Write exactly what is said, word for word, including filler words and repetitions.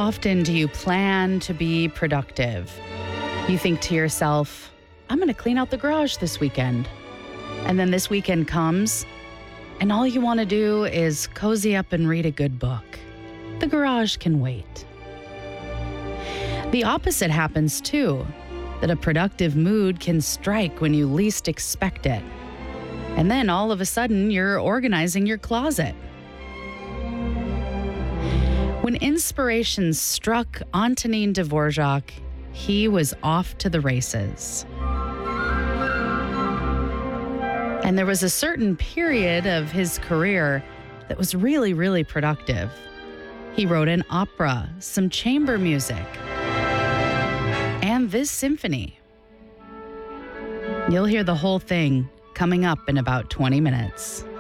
often do you plan to be productive? You think to yourself, I'm going to clean out the garage this weekend. And then this weekend comes, and all you want to do is cozy up and read a good book. The garage can wait. The opposite happens too, that a productive mood can strike when you least expect it. And then all of a sudden, you're organizing your closet. When inspiration struck Antonin Dvorak, he was off to the races. And there was a certain period of his career that was really, really productive. He wrote an opera, some chamber music, and this symphony. You'll hear the whole thing coming up in about twenty minutes.